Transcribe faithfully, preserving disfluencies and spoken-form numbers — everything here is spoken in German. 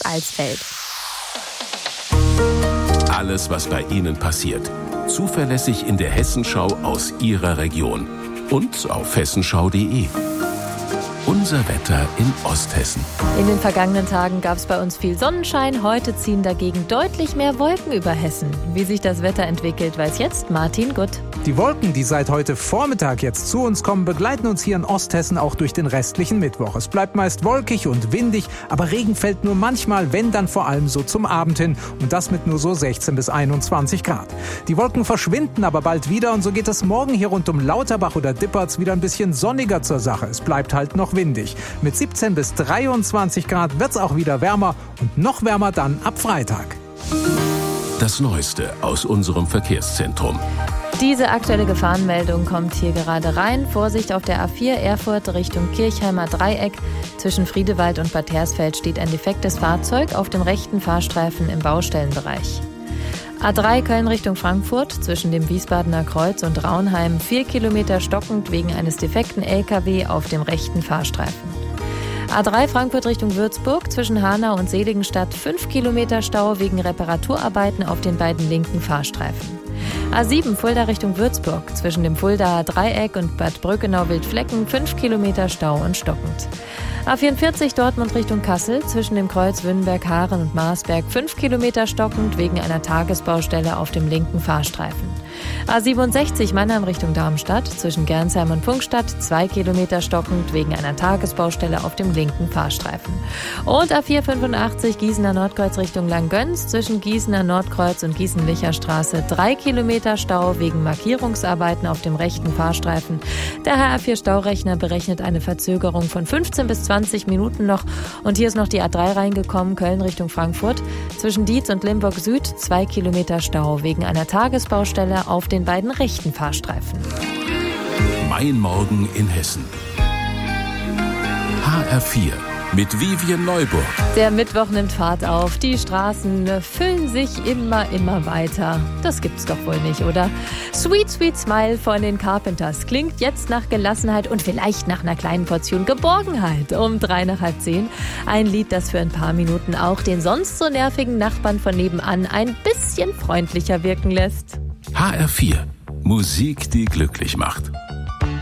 Alsfeld. Alles, was bei Ihnen passiert. Zuverlässig in der Hessenschau aus Ihrer Region. Und auf hessenschau punkt de. Unser Wetter in Osthessen. In den vergangenen Tagen gab es bei uns viel Sonnenschein. Heute ziehen dagegen deutlich mehr Wolken über Hessen. Wie sich das Wetter entwickelt, weiß jetzt Martin Gutt. Die Wolken, die seit heute Vormittag jetzt zu uns kommen, begleiten uns hier in Osthessen auch durch den restlichen Mittwoch. Es bleibt meist wolkig und windig, aber Regen fällt nur manchmal, wenn dann vor allem so zum Abend hin. Und das mit nur so sechzehn bis einundzwanzig Grad. Die Wolken verschwinden aber bald wieder und so geht es morgen hier rund um Lauterbach oder Dippertz wieder ein bisschen sonniger zur Sache. Es bleibt halt noch windig. Mit siebzehn bis dreiundzwanzig Grad wird es auch wieder wärmer und noch wärmer dann ab Freitag. Das Neueste aus unserem Verkehrszentrum. Diese aktuelle Gefahrenmeldung kommt hier gerade rein. Vorsicht auf der A vier Erfurt Richtung Kirchheimer Dreieck. Zwischen Friedewald und Bad Hersfeld steht ein defektes Fahrzeug auf dem rechten Fahrstreifen im Baustellenbereich. A drei Köln Richtung Frankfurt zwischen dem Wiesbadener Kreuz und Raunheim vier Kilometer stockend wegen eines defekten L K W auf dem rechten Fahrstreifen. A drei Frankfurt Richtung Würzburg zwischen Hanau und Seligenstadt fünf Kilometer Stau wegen Reparaturarbeiten auf den beiden linken Fahrstreifen. A sieben Fulda Richtung Würzburg zwischen dem Fuldaer Dreieck und Bad Bröckenau-Wildflecken fünf Kilometer Stau und stockend. A vierundvierzig Dortmund Richtung Kassel zwischen dem Kreuz Wünnberg-Haaren und Marsberg fünf Kilometer stockend wegen einer Tagesbaustelle auf dem linken Fahrstreifen. A siebenundsechzig Mannheim Richtung Darmstadt zwischen Gernsheim und Pfungstadt zwei Kilometer stockend wegen einer Tagesbaustelle auf dem linken Fahrstreifen. Und A vierhundertfünfundachtzig Gießener Nordkreuz Richtung Langgöns zwischen Gießener Nordkreuz und Gießen-Licher Straße drei Kilometer Stau wegen Markierungsarbeiten auf dem rechten Fahrstreifen. Der H R vier Staurechner berechnet eine Verzögerung von fünfzehn bis zwanzig Minuten noch. Und hier ist noch die A drei reingekommen, Köln Richtung Frankfurt. Zwischen Dietz und Limburg Süd zwei Kilometer Stau wegen einer Tagesbaustelle auf den beiden rechten Fahrstreifen. Mein Morgen in Hessen. H R vier mit Vivian Neuburg. Der Mittwoch nimmt Fahrt auf. Die Straßen füllen sich immer, immer weiter. Das gibt's doch wohl nicht, oder? Sweet, Sweet Smile von den Carpenters klingt jetzt nach Gelassenheit und vielleicht nach einer kleinen Portion Geborgenheit. Um drei nach halb zehn. Ein Lied, das für ein paar Minuten auch den sonst so nervigen Nachbarn von nebenan ein bisschen freundlicher wirken lässt. H R vier. Musik, die glücklich macht.